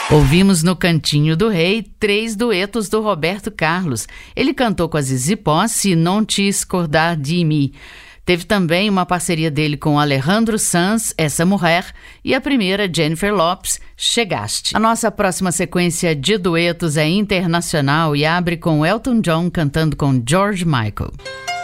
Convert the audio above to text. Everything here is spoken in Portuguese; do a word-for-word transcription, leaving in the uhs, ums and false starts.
Ouvimos no Cantinho do Rei três duetos do Roberto Carlos. Ele cantou com a Zizi Posse, Não Te Escordar de Mim. Teve também uma parceria dele com Alejandro Sanz, Essa Mulher, e a primeira, Jennifer Lopez, Chegaste. A nossa próxima sequência de duetos é internacional e abre com Elton John cantando com George Michael.